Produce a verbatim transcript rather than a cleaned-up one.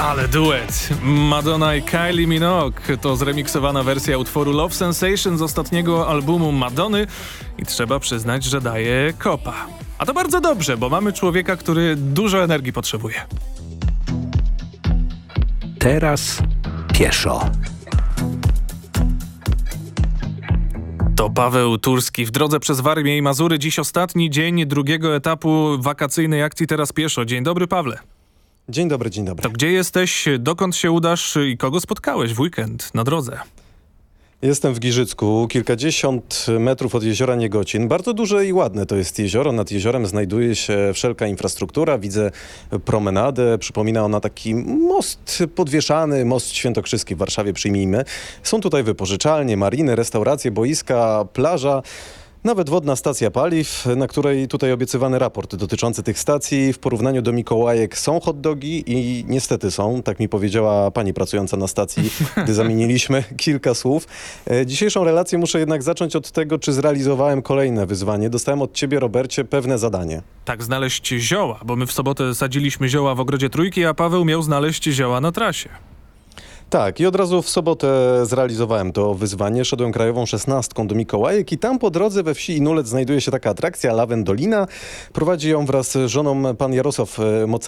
Ale duet. Madonna i Kylie Minogue to zremiksowana wersja utworu Love Sensation z ostatniego albumu Madonny i trzeba przyznać, że daje kopa. A to bardzo dobrze, bo mamy człowieka, który dużo energii potrzebuje. Teraz pieszo. To Paweł Turski w drodze przez Warmię i Mazury. Dziś ostatni dzień drugiego etapu wakacyjnej akcji Teraz pieszo. Dzień dobry, Pawle. Dzień dobry, dzień dobry. To gdzie jesteś, dokąd się udasz i kogo spotkałeś w weekend na drodze? Jestem w Giżycku, kilkadziesiąt metrów od jeziora Niegocin. Bardzo duże i ładne to jest jezioro. Nad jeziorem znajduje się wszelka infrastruktura. Widzę promenadę. Przypomina ona taki most podwieszany, most świętokrzyski w Warszawie, przyjmijmy. Są tutaj wypożyczalnie, mariny, restauracje, boiska, plaża. Nawet wodna stacja paliw, na której tutaj obiecywany raport dotyczący tych stacji. W porównaniu do Mikołajek są hot dogi i niestety są, tak mi powiedziała pani pracująca na stacji, gdy zamieniliśmy kilka słów. E, dzisiejszą relację muszę jednak zacząć od tego, czy zrealizowałem kolejne wyzwanie. Dostałem od ciebie, Robercie, pewne zadanie. Tak, znaleźć zioła, bo my w sobotę sadziliśmy zioła w ogrodzie Trójki, a Paweł miał znaleźć zioła na trasie. Tak, i od razu w sobotę zrealizowałem to wyzwanie. Szedłem krajową szesnastką do Mikołajek i tam po drodze we wsi Inulec znajduje się taka atrakcja Lawendolina. Prowadzi ją wraz z żoną pan Jarosław Mocarski.